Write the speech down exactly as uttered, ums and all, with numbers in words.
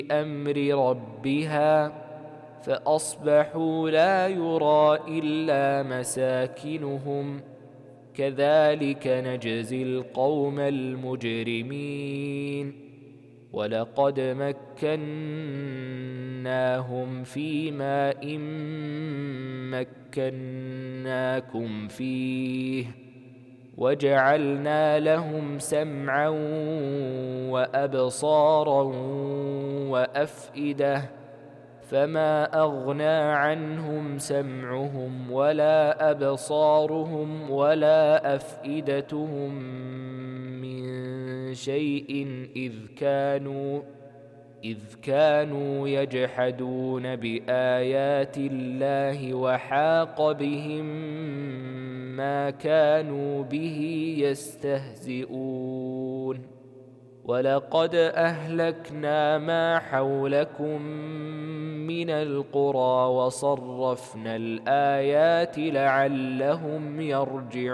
بأمر ربها فأصبحوا لا يرى إلا مساكنهم كذلك نجزي القوم المجرمين ولقد مكناهم في ماء مكناكم فيه وجعلنا لهم سمعا وأبصارا وأفئدة فما أغنى عنهم سمعهم ولا أبصارهم ولا أفئدتهم من شيء إذ كانوا إذ كانوا يجحدون بآيات الله وحاق بهم ما كانوا به يستهزئون ولقد أهلكنا ما حولكم من القرى وصرفنا الآيات لعلهم يرجعون